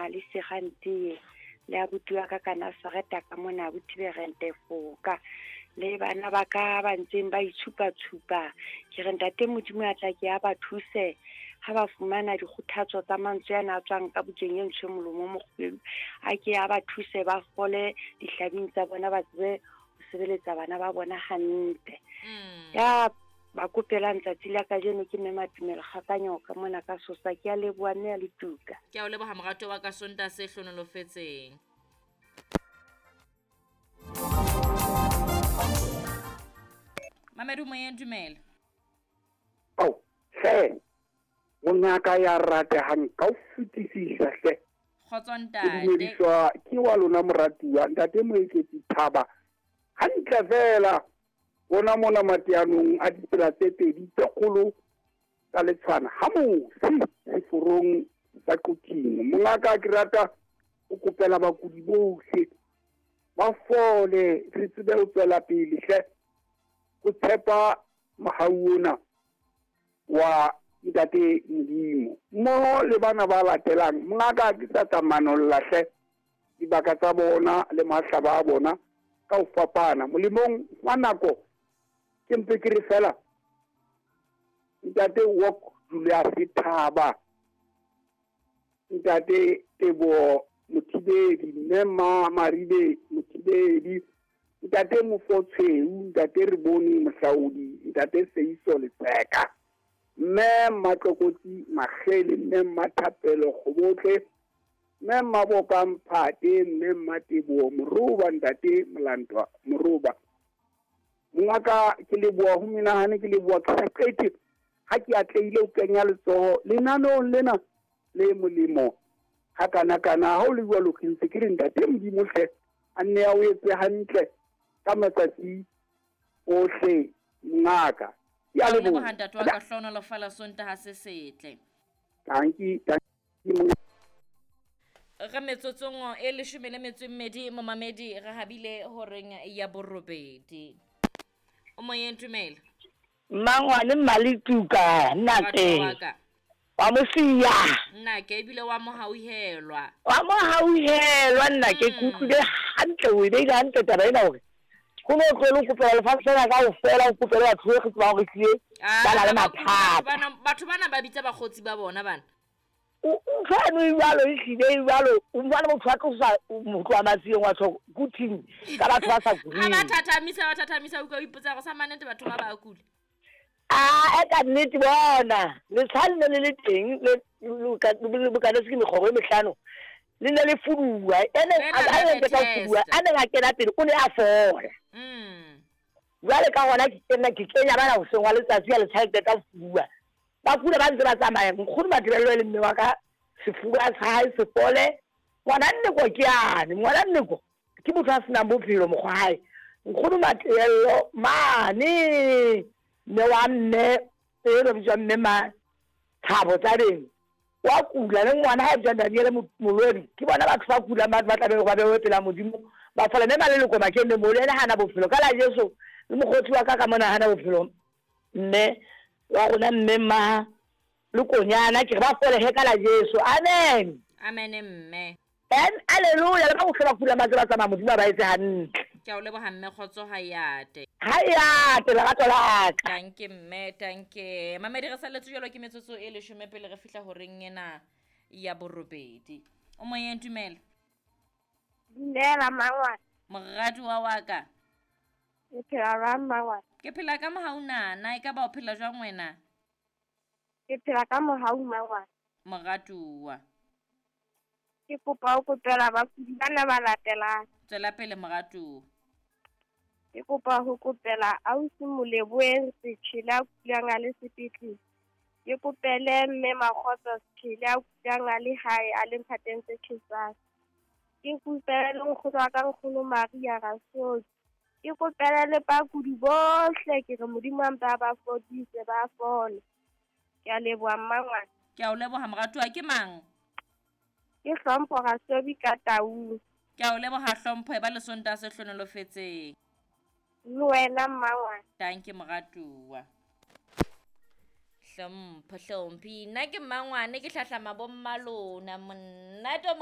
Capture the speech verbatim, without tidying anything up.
mama le segante le a butiwa ka kana sareta ka mona buti be rente foka le bana ba ka ba ntseng ba itshupa-tshupa ke re ntate modimo a tla ke a ba thuse ha ba fumana dikgothatso tsa mantswe yana a tswang ka bukeng e ntshwe molomo mokgweng a ke a ba thuse ba fole dihlabing tsa bona ba tsebe ho sebeletsa bana ba bona hantle ya ba kopela ntsatsi la ka jeno ke mema Tumelo Kgakanyo ka mona ka Sosa ke a leboa mme a le tuka ke a o leboha morato wa ka Sonta se hlonolofetseng Mamedu moyeng dumela oh he ngaka ya rate hang ka o fetisisa hle khotsontate dumediswa ke wa lona moratuwa ntate moeketsi Thaba hantle fela bona mona mateanong a ditsela tse pedi tse kgolo tsa letshwana ha mo se forong sa Qothing mongaka ke rata o kopela bakudi bohle ba fole re tsebe ho tswela pele hle o tshepa mahauona wa ntate Modimo mo le bana ba latelang mongaka ke sa tsamanolla hle dibaka tsa bona le mahlaba a bona ka o fapana molemong wa nako ke mpe ke re fela ntate walk Julius Thaba ntate Tebo Mothibedi Mme Maribe Mothibedi ntate Mofotshweu ntate Reboni Mohlaodi ntate Seiso Letseka mme Matlokotsi Magele mme Mathapelo Kgobotle mme Maboka Mphate mme Matebo Moruba ntate Mlandwa Moruba mongaka ke leboa ho menahane ke leboa ke sa qete ha ke atleile ho kenya letsoho lenanong lena le molemo ha kana kana ha o le bua lokintse ke re ntate Modimo hle a nne a o etse hantle ka matsatsi ohle mongaka ya le bohanda twa ka hlona lo fala Sonta ha se setle tanki tanki re metsotsongo e leshome le metso e mmedi mo mamedi re habile horeng ya borobedi o moyeng Tumelo Mmangwane Malituka nnate wa mosiya nna ke ebile wa mo hauhelwa wa mo hauhelwa nna ke kutlile hantle o ile ga hantle taba ena hore go no go lo kopela lefatshe ka o fela o kopela batho go tsa go tlile ba la le mathata bana batho bana ba bitsa bagotsi ba bona bana o fano ibalo ishile ibalo umfana motho wa tlosa motho wa matsieng wa tlo Qothing ka batho ba sa guri ana thathamisa wa thathamisa uka ipotsa go sa manete batho ba ba kule ah e ka nnete bona le tshwanne le le teng le ka le bokana se ke megoro e mehlano le ne le fuduwa ene a a le ka fuduwa a ne ga kena pele o ne a fola mm jwale ka gona ke tsena ke kenya bana go sengwa letsatsi ya le tshwaete ka fuduwa ba fula ba ntse ba tsamaya nkgono madirelo le mme wa ka sefuba sa hae se pole ngwana nne go ke ane ngwana nne go ke motho a sena bophelo mo gwae nkgono madirelo mane ne wa nne e re bja mme ma Thabo Tabeng wa kula le ngwana ha bja Daniel Molodi ke bona batho ba kula ba ba tlabe go ba be pela Modimo ba fola mme malele go makene mo le hana bophelo ka la Jesu le mogotsi wa ka ka mona hana bophelo mme wa gona mme ma le konyana ke ba fole he ka la Jesu amen amen mme en haleluya le ba go hlola kula matse ba tsama Modimo ba etse hantle ke a o leboga mme khotso hayate hayate la gato la ka tanke mme tanke mamedi re saletse jalo ke metsotso e leshome pele re fihla ho reng ena ya borobedi o moyeng Tumelo Dumela mangwana moratu wa waka ke phela ra mangwana ke phela ka mohauna na e ka ba o phela jwang wena ke phela ka mohau mangwana moratuwa ke kopa o kopela ba kudi bana ba latelang tswela pele moratuwa ke kopa ho kopela ausi Moleboeng Setshila kulang le Sepitli ke kopele mme Makgotso Setshila kulang le hae a le mphateng se tshitsana ke kopele le nkgono ka nkgono Maria Rasoki ke kopele le ba kudi bohle ke re Modimo a mpa ba fodise ba fole ke a leboha mmangwana ke a o leboha moratuwa ke mang ke Hlompho Rasobi ka Taung ke a o leboha Hlompho e ba le Sonta se hlonolofetseng le wena mmangwana tanke moratuwa Hlompho Hlomphi nna ke mmangwane ke hlahlama bo mmalona monate